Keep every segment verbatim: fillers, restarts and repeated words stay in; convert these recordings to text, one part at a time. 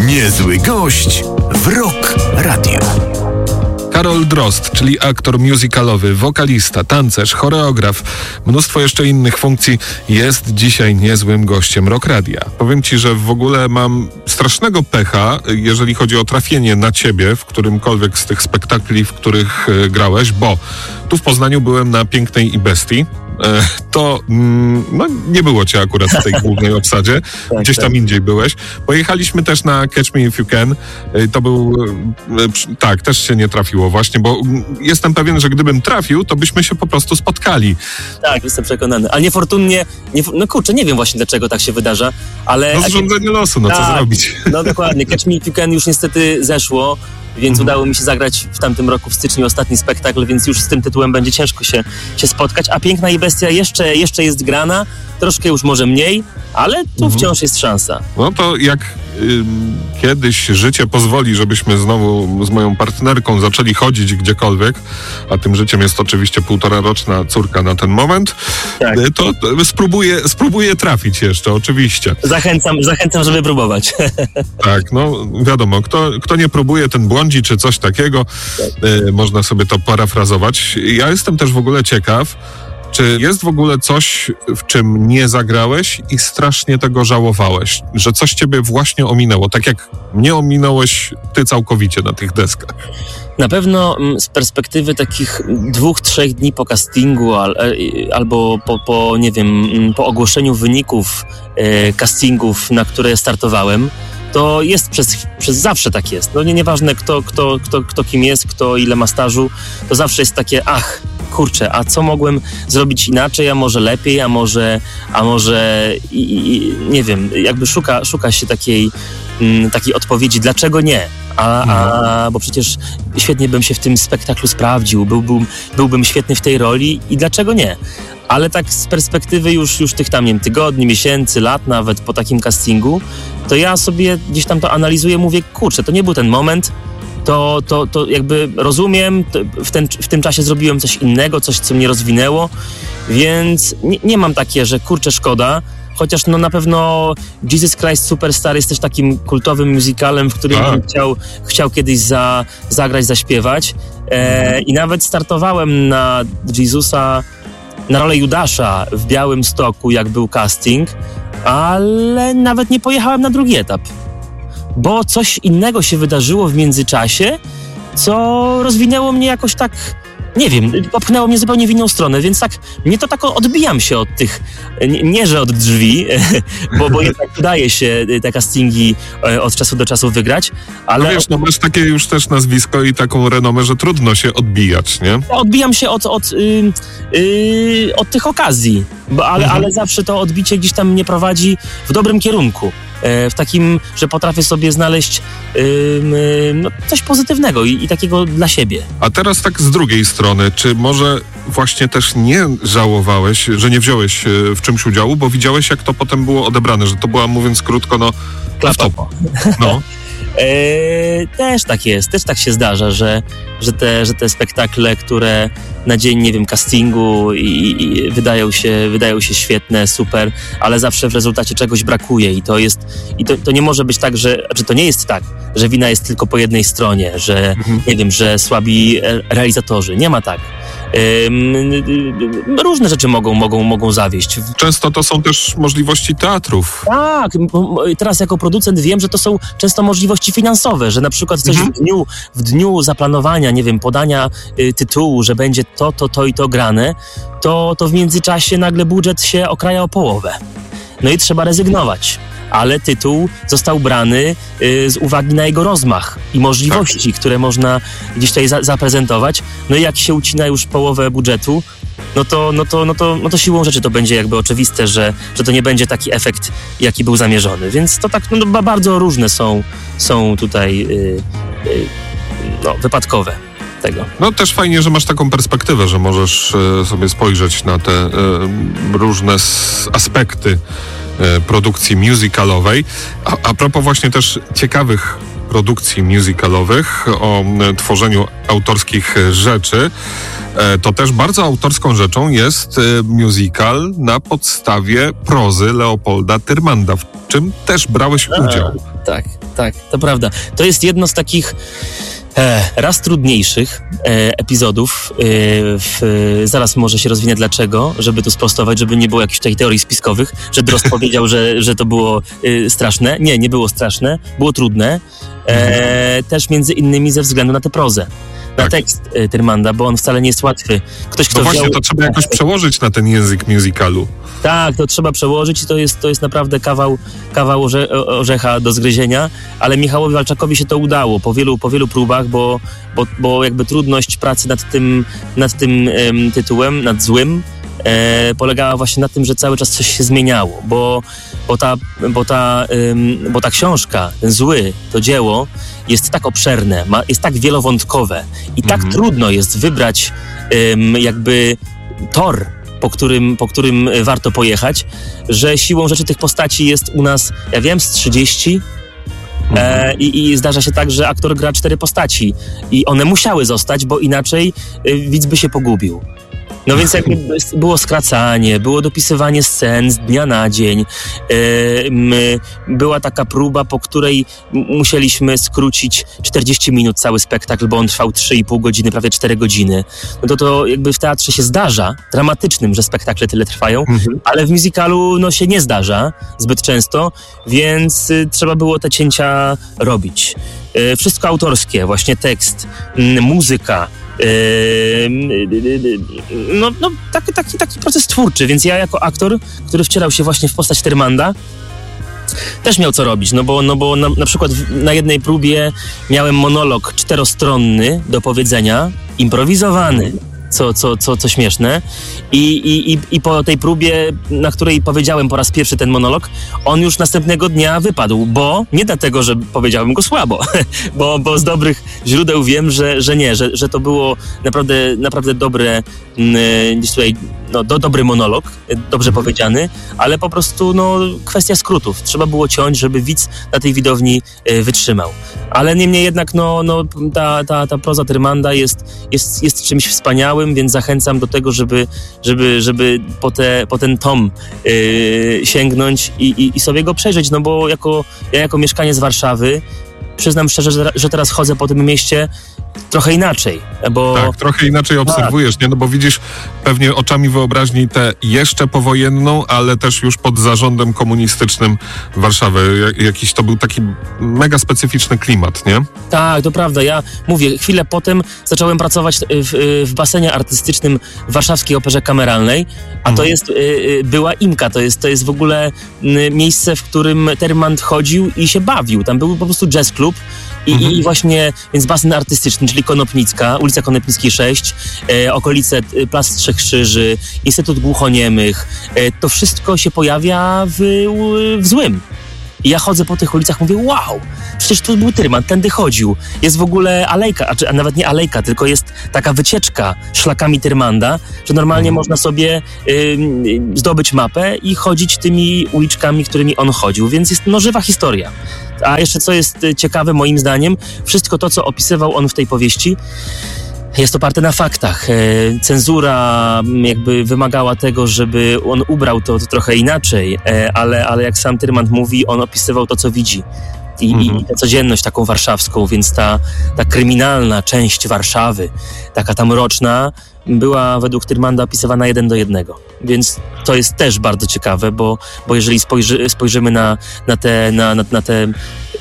Niezły gość w Rock Radio. Karol Drozd, czyli aktor musicalowy, wokalista, tancerz, choreograf, mnóstwo jeszcze innych funkcji, jest dzisiaj niezłym gościem Rock Radia. Powiem ci, że w ogóle mam strasznego pecha, jeżeli chodzi o trafienie na ciebie w którymkolwiek z tych spektakli, w których e, grałeś, bo tu w Poznaniu byłem na Pięknej i Bestii. E, to mm, no, nie było cię akurat w tej głównej obsadzie, tak, gdzieś tam tak. indziej byłeś. Pojechaliśmy też na Catch Me If You Can. E, to był, e, tak, też się nie trafiło właśnie, bo jestem pewien, że gdybym trafił, to byśmy się po prostu spotkali. Tak, jestem przekonany. Ale niefortunnie, nie, no kurczę, nie wiem właśnie dlaczego tak się wydarza, ale... No zrządzenie losu, no tak, co zrobić? No dokładnie, Catch Me If You Can już niestety zeszło, więc mhm. udało mi się zagrać w tamtym roku, w styczniu, ostatni spektakl, więc już z tym tytułem będzie ciężko się, się spotkać, a Piękna i Bestia jeszcze, jeszcze jest grana, troszkę już może mniej, ale tu mhm. wciąż jest szansa. No to jak y, kiedyś życie pozwoli, żebyśmy znowu z moją partnerką zaczęli chodzić gdziekolwiek, a tym życiem jest oczywiście półtoraroczna córka na ten moment, tak. y, to y, spróbuję, spróbuję trafić jeszcze, oczywiście. Zachęcam, zachęcam, żeby próbować. Tak, no wiadomo, kto, kto nie próbuje, ten błądzi, czy coś takiego, tak. y, można sobie to parafrazować. Ja jestem też w ogóle ciekaw, czy jest w ogóle coś, w czym nie zagrałeś i strasznie tego żałowałeś? Że coś ciebie właśnie ominęło, tak jak mnie ominąłeś ty całkowicie na tych deskach. Na pewno z perspektywy takich dwóch, trzech dni po castingu al, albo po, po, nie wiem, po ogłoszeniu wyników e, castingów, na które startowałem, to jest przez, przez zawsze tak jest. No nie, nieważne kto, kto, kto, kto kim jest, kto ile ma stażu, to zawsze jest takie, ach, kurczę, a co mogłem zrobić inaczej, a może lepiej, a może, a może i, i, nie wiem, jakby szuka, szuka się takiej, m, takiej odpowiedzi, dlaczego nie? A, a, bo przecież świetnie bym się w tym spektaklu sprawdził, byłbym, byłbym świetny w tej roli i dlaczego nie? Ale tak z perspektywy już, już tych tam, nie wiem, tygodni, miesięcy, lat nawet po takim castingu, to ja sobie gdzieś tam to analizuję, mówię, kurczę, to nie był ten moment, to, to, to jakby rozumiem, to w, ten, w tym czasie zrobiłem coś innego, coś, co mnie rozwinęło, więc nie, nie mam takie, że kurczę, szkoda, chociaż no na pewno Jesus Christ Superstar jest też takim kultowym musicalem, w którym bym chciał, chciał kiedyś za, zagrać, zaśpiewać e, i nawet startowałem na Jezusa, na rolę Judasza w Białymstoku, jak był casting, ale nawet nie pojechałem na drugi etap, bo coś innego się wydarzyło w międzyczasie, co rozwinęło mnie jakoś tak, nie wiem, popchnęło mnie zupełnie w inną stronę, więc tak, mnie to tak odbijam się od tych, nie, nie że od drzwi, bo, bo jednak udaje się te castingi od czasu do czasu wygrać, ale... No wiesz, no masz takie już też nazwisko i taką renomę, że trudno się odbijać, nie? Odbijam się od, od, yy, yy, od tych okazji, bo, ale, mhm. ale zawsze to odbicie gdzieś tam mnie prowadzi w dobrym kierunku. W takim, że potrafię sobie znaleźć yy, no, coś pozytywnego i, i takiego dla siebie. A teraz tak z drugiej strony, czy może właśnie też nie żałowałeś, że nie wziąłeś w czymś udziału, bo widziałeś, jak to potem było odebrane, że to była, mówiąc krótko, no... Klaptopa. No. Eee, też tak jest, też tak się zdarza, że, że, te, że te spektakle, które na dzień, nie wiem, castingu i, i wydają się, wydają się świetne, super, ale zawsze w rezultacie czegoś brakuje i to jest, i to, to nie może być tak, że, że to nie jest tak, że wina jest tylko po jednej stronie, że mhm. nie wiem, że słabi realizatorzy, nie ma tak. Ym, różne rzeczy mogą, mogą, mogą zawieść. Często to są też możliwości teatrów. Tak, teraz jako producent wiem, że to są często możliwości finansowe, że na przykład coś mhm. w dniu, w dniu zaplanowania, nie wiem, podania y, tytułu, że będzie to, to, to i to grane, to, to w międzyczasie nagle budżet się okraja o połowę. No i trzeba rezygnować. Ale tytuł został brany y, z uwagi na jego rozmach i możliwości, tak. które można gdzieś tutaj za- zaprezentować. No i jak się ucina już połowę budżetu, no to, no to, no to, no to siłą rzeczy to będzie jakby oczywiste, że, że to nie będzie taki efekt, jaki był zamierzony. Więc to tak no, bardzo różne są, są tutaj y, y, no, wypadkowe tego. No też fajnie, że masz taką perspektywę, że możesz y, sobie spojrzeć na te y, różne s- aspekty produkcji musicalowej. A, a propos właśnie też ciekawych produkcji musicalowych, o tworzeniu autorskich rzeczy, to też bardzo autorską rzeczą jest musical na podstawie prozy Leopolda Tyrmanda, w czym też brałeś udział. A, tak, tak, to prawda. To jest jedno z takich e, raz trudniejszych e, epizodów. E, w, zaraz może się rozwinę dlaczego, żeby to sprostować, żeby nie było jakichś tutaj teorii spiskowych, że Drozd powiedział, że, że to było e, straszne. Nie, nie było straszne, było trudne. E, też między innymi ze względu na tę prozę. Na tak. tekst y, Tyrmanda, bo on wcale nie jest łatwy. Ktoś, kto no właśnie, wziął... to trzeba jakoś przełożyć na ten język musicalu. Tak, to trzeba przełożyć i to jest, to jest naprawdę kawał, kawał orze, orzecha do zgryzienia, ale Michałowi Walczakowi się to udało po wielu, po wielu próbach, bo, bo, bo jakby trudność pracy nad tym, nad tym um, tytułem, nad złym, e, polegała właśnie na tym, że cały czas coś się zmieniało, bo, bo, ta, bo, ta, um, bo ta książka, ten zły, to dzieło jest tak obszerne, ma, jest tak wielowątkowe i tak mhm. trudno jest wybrać um, jakby tor, po którym, po którym warto pojechać, że siłą rzeczy tych postaci jest u nas, ja wiem, z trzydzieści mhm. e, i, i zdarza się tak, że aktor gra cztery postaci i one musiały zostać, bo inaczej y, widz by się pogubił. No więc jakby było skracanie, było dopisywanie scen z dnia na dzień. Yy, była taka próba, po której musieliśmy skrócić czterdzieści minut cały spektakl, bo on trwał trzy i pół godziny, prawie cztery godziny. No to to jakby w teatrze się zdarza, dramatycznym, że spektakle tyle trwają, mhm. ale w musicalu no się nie zdarza zbyt często, więc y, trzeba było te cięcia robić. Yy, wszystko autorskie, właśnie tekst, y, muzyka, No, no taki, taki, taki proces twórczy, więc ja jako aktor, który wcierał się właśnie w postać Tyrmanda, też miał co robić, no bo, no bo na, na przykład na jednej próbie miałem monolog czterostronny do powiedzenia, improwizowany, co, co, co, co śmieszne. I, i, i, I po tej próbie, na której powiedziałem po raz pierwszy ten monolog, on już następnego dnia wypadł, bo nie dlatego, że powiedziałem go słabo, bo, bo z dobrych źródeł wiem, że, że nie, że, że to było naprawdę, naprawdę dobre, gdzieś tutaj, no, do, dobry monolog, dobrze powiedziany, ale po prostu no, kwestia skrótów. Trzeba było ciąć, żeby widz na tej widowni y, wytrzymał. Ale niemniej jednak no, no, ta, ta, ta proza Tyrmanda jest, jest, jest czymś wspaniałym, więc zachęcam do tego, żeby, żeby, żeby po, te, po ten tom yy, sięgnąć i, i, i sobie go przejrzeć, no bo jako, ja jako mieszkaniec Warszawy przyznam szczerze, że, że teraz chodzę po tym mieście trochę inaczej, bo... Tak, trochę inaczej obserwujesz, nie? No bo widzisz pewnie oczami wyobraźni tę jeszcze powojenną, ale też już pod zarządem komunistycznym Warszawę. Jakiś to był taki mega specyficzny klimat, nie? Tak, to prawda. Ja mówię, chwilę potem zacząłem pracować w, w basenie artystycznym w Warszawskiej Operze Kameralnej, a mhm. to jest y, była Imka, to jest, to jest w ogóle y, miejsce, w którym Tyrmand chodził i się bawił. Tam był po prostu jazz klub. I, mhm. I właśnie, więc basen artystyczny, czyli Konopnicka, ulica Konopnickiej sześć, e, okolice e, Plac Trzech Krzyży, Instytut Głuchoniemych, e, to wszystko się pojawia w, w Złym. I ja chodzę po tych ulicach, mówię, wow, przecież tu był Tyrmand, tędy chodził. Jest w ogóle alejka, a, czy, a nawet nie alejka, tylko jest taka wycieczka szlakami Tyrmanda, że normalnie mhm. można sobie y, zdobyć mapę i chodzić tymi uliczkami, którymi on chodził, więc jest no żywa historia. A jeszcze co jest ciekawe moim zdaniem, wszystko to, co opisywał on w tej powieści, jest oparte na faktach. Cenzura jakby wymagała tego, żeby on ubrał to, to trochę inaczej, ale, ale jak sam Tyrmand mówi, on opisywał to, co widzi. I, mhm. i tę codzienność taką warszawską, więc ta, ta kryminalna część Warszawy, taka ta mroczna, była według Tyrmanda opisywana jeden do jednego. Więc to jest też bardzo ciekawe, bo, bo jeżeli spojrzy, spojrzymy na, na, te, na, na, na, te,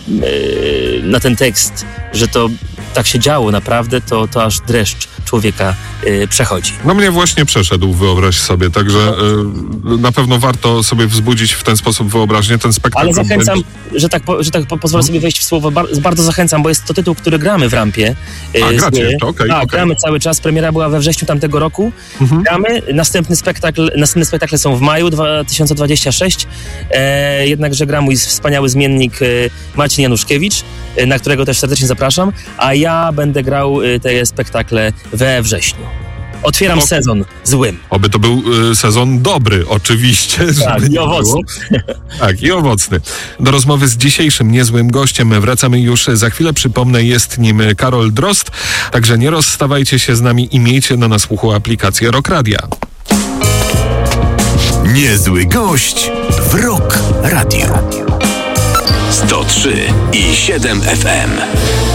yy, na ten tekst, że to tak się działo naprawdę, to, to aż dreszcz człowieka yy, przechodzi. No mnie właśnie przeszedł, wyobraź sobie, także yy, na pewno warto sobie wzbudzić w ten sposób wyobraźnię, ten spektakl. Ale zachęcam, będzie... że tak, po, że tak po, pozwolę sobie wejść w słowo, bar, bardzo zachęcam, bo jest to tytuł, który gramy w Rampie. Yy, A, gracie, to okej. Okay, tak, okay. gramy cały czas, premiera była we wrześniu tamtego roku. Mhm. Gramy, następny spektakl, następne spektakle są w maju dwa tysiące dwudziestym trzecim, e, jednakże gra mój wspaniały zmiennik e, Marcin Januszkiewicz, e, na którego też serdecznie zapraszam, a ja będę grał e, te spektakle we wrześniu. Otwieram O- sezon złym. Oby to był y, sezon dobry, oczywiście. Tak, żeby i nie owocny. było. Tak, i owocny. Do rozmowy z dzisiejszym niezłym gościem wracamy już za chwilę. Przypomnę, jest nim Karol Drozd. Także nie rozstawajcie się z nami i miejcie na nas słuchu aplikację Rock Radia. Niezły gość w Rock Radio. sto trzy i siedem F M.